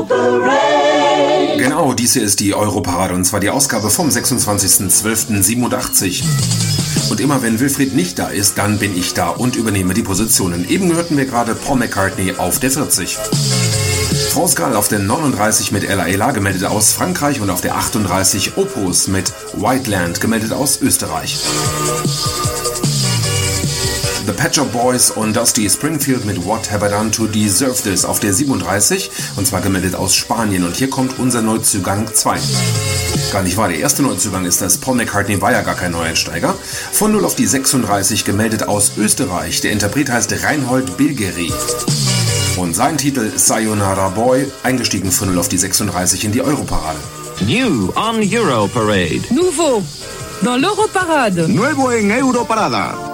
Europarade. Genau, dies hier ist die Europarade und zwar die Ausgabe vom 26.12.87. Und immer wenn Wilfried nicht da ist, dann bin ich da und übernehme die Positionen. Eben hörten wir gerade Paul McCartney auf der 40. France Gall auf der 39 mit Ella Ella, gemeldet aus Frankreich, und auf der 38 Opus mit Whiteland, gemeldet aus Österreich. The Pet Shop Boys und Dusty Springfield mit What Have I Done to Deserve This auf der 37, und zwar gemeldet aus Spanien. Und hier kommt unser Neuzugang 2. Gar nicht wahr, der erste Neuzugang ist das. Paul McCartney war ja gar kein Neueinsteiger. Von 0 auf die 36, gemeldet aus Österreich. Der Interpret heißt Reinhold Bilgeri. Und sein Titel Sayonara Boy, eingestiegen von 0 auf die 36 in die Europarade. New on Europarade. Nouveau dans l'Europarade. Nuevo en Europarada.